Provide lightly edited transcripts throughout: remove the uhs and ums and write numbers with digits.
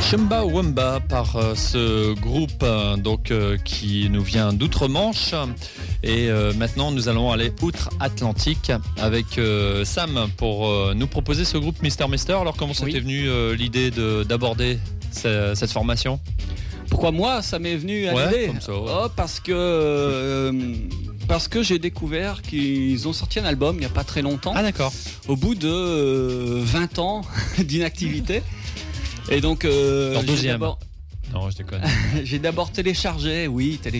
Chumbawamba par ce groupe qui nous vient d'outre-Manche et maintenant nous allons aller outre-Atlantique avec Sam pour nous proposer ce groupe Mister Mister. Alors comment c'était venu l'idée d'aborder cette formation? Pourquoi moi ça m'est venu à l'idée? Parce que j'ai découvert qu'ils ont sorti un album il n'y a pas très longtemps. Ah d'accord. Au bout de 20 ans d'inactivité. Et donc leur deuxième. Non, je déconne. J'ai d'abord téléchargé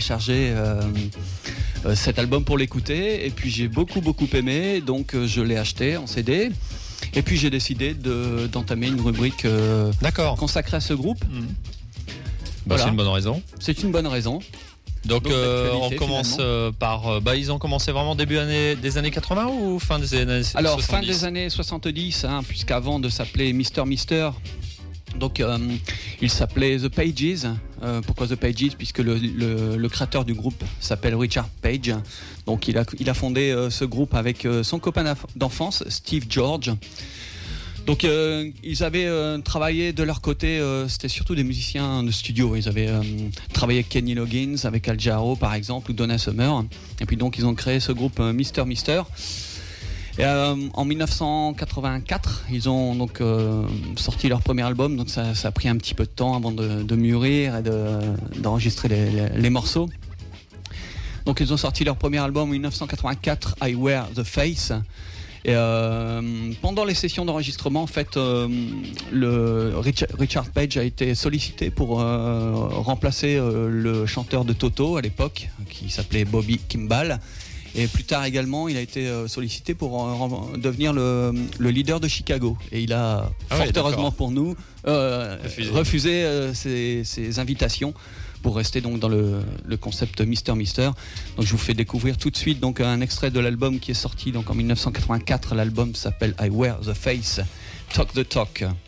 cet album pour l'écouter et puis j'ai beaucoup aimé, donc je l'ai acheté en CD et puis j'ai décidé d'entamer une rubrique consacrée à ce groupe. Voilà. C'est une bonne raison. C'est une bonne raison. Donc on commence par... ils ont commencé vraiment début des années 80 ou fin des années 70? Alors fin des années 70, puisqu'avant de s'appeler Mister Mister, donc il s'appelait The Pages. Pourquoi The Pages? Puisque le créateur du groupe s'appelle Richard Page. Donc il a fondé ce groupe avec son copain d'enfance, Steve George. Donc ils avaient travaillé de leur côté, c'était surtout des musiciens de studio. Ils avaient travaillé avec Kenny Loggins, avec Al Jarreau par exemple, ou Donna Summer. Et puis donc ils ont créé ce groupe Mister Mister. Et en 1984, ils ont donc sorti leur premier album. Donc ça a pris un petit peu de temps avant de mûrir et d'enregistrer les morceaux. Donc ils ont sorti leur premier album en 1984, I Wear the Face. Et pendant les sessions d'enregistrement, en fait, Richard Page a été sollicité pour remplacer le chanteur de Toto à l'époque, qui s'appelait Bobby Kimball. Et plus tard également, il a été sollicité pour devenir le leader de Chicago. Et il a, fort heureusement pour nous, refusé ces invitations pour rester donc dans le concept Mister Mister. Donc je vous fais découvrir tout de suite donc un extrait de l'album qui est sorti donc en 1984. L'album s'appelle I Wear the Face, Talk the Talk.